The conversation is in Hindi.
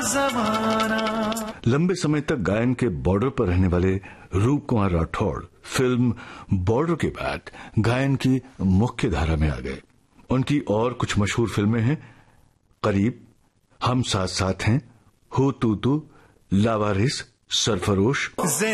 जमाना। लंबे समय तक गायन के बॉर्डर पर रहने वाले रूप कुमार राठौड़ फिल्म बॉर्डर के बाद गायन की मुख्य धारा में आ गए। उनकी और कुछ मशहूर फिल्में हैं करीब, हम साथ साथ हैं, हो तू तू, लावारिस, सरफरोश।